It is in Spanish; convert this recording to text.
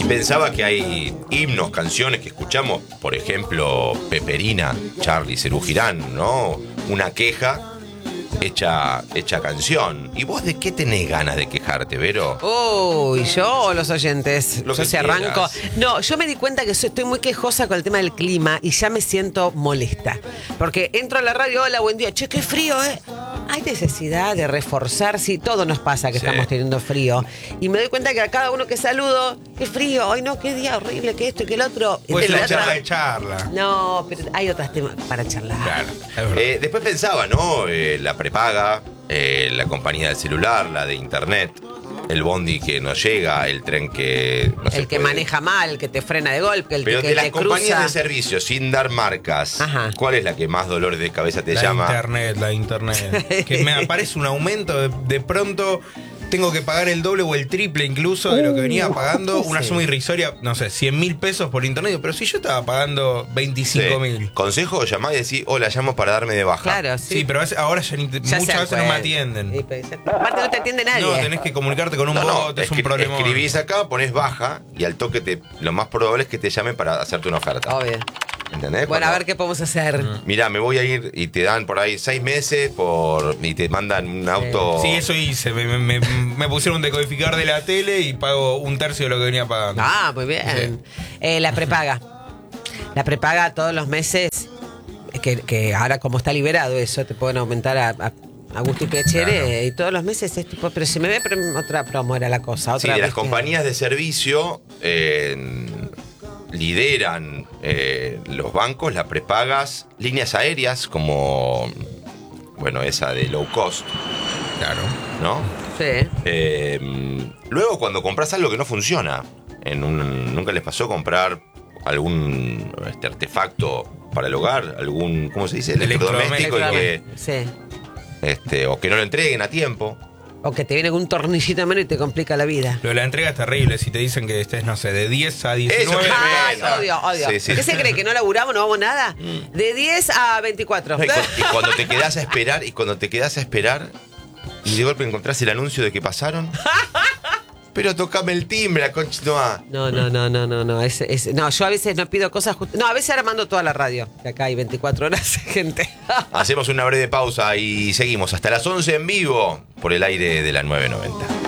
Pensaba que hay himnos, canciones que escuchamos, por ejemplo, Peperina, Charly, Serú Girán, ¿no? Una queja hecha canción. ¿Y vos de qué tenés ganas de quejarte, Vero? Uy, ¿yo o los oyentes? Lo Yo que si arranco. quieras. No, yo me di cuenta que estoy muy quejosa con el tema del clima y ya me siento molesta. Porque entro a la radio, hola, buen día. Che, qué frío, ¿eh? Hay necesidad de reforzar, sí, todo nos pasa que Sí. estamos teniendo frío. Y me doy cuenta que a cada uno que saludo, qué frío, ay no, qué día horrible, que esto y que el otro. Pues Pero la la otra- charla de charla. No, pero hay otros temas para charlar. Claro, es verdad. Después pensaba, ¿no? La prepaga, la compañía del celular, la de internet, el bondi que no llega, el tren que no se El que puede. maneja mal, que te frena de golpe, el Pero que de las te compañías cruza. de servicio, sin dar marcas, Ajá. ¿cuál es la que más dolor de cabeza te La llama? internet. Que me aparece un aumento, de pronto tengo que pagar el doble o el triple incluso de lo que venía pagando, una sí. suma irrisoria, no sé, 100.000 pesos por internet, pero si yo estaba pagando Sí. 25.000. Consejo, llamá y decís, hola, llamo para darme de baja. Claro, sí. Sí, pero ahora ya, Ya muchas se veces no me acuerda. atienden. Sí, pero aparte no te atiende nadie. No, tenés que comunicarte con un bot, es un problema. escribís acá, ponés baja y al toque lo más probable es que te llamen para hacerte una oferta. Obvio. ¿Entendés? Bueno, a Cuando- ver qué podemos hacer. Mirá, me voy a ir y te dan por ahí 6 meses y te mandan un auto. Sí, eso hice. Me pusieron un decodificador de la tele y pago un tercio de lo que venía pagando. Ah, muy bien. La prepaga. La prepaga todos los meses, que ahora como está liberado eso, te pueden aumentar a gusto y piacere, Claro. y todos los meses es tipo, pero se me ve otra promo era la cosa. Sí, Otra las vez que- compañías de servicio lideran los bancos, las prepagas, líneas aéreas como, bueno, esa de low cost, Claro. ¿no? Sí. Luego cuando compras algo que no funciona, ¿nunca les pasó comprar algún artefacto para el hogar? ¿Algún, cómo se dice? Electrodoméstico y que, Sí. o que no lo entreguen a tiempo. O que te viene con un tornillito menos y te complica la vida. Lo de la entrega es terrible. Si te dicen que estés, no sé, de 10 a 19. Eso, Ay, tremendo. odio. Sí, sí. ¿Qué se cree? ¿Que no laburamos, no vamos nada? De 10 a 24. No, y cuando te quedás a esperar, y de golpe encontrás el anuncio de que pasaron. Pero tocame el timbre, la concha. No. No, yo a veces no pido cosas no, a veces ahora mando toda la radio. Que acá hay 24 horas, gente. Hacemos una breve pausa y seguimos hasta las 11 en vivo por el aire de la 990.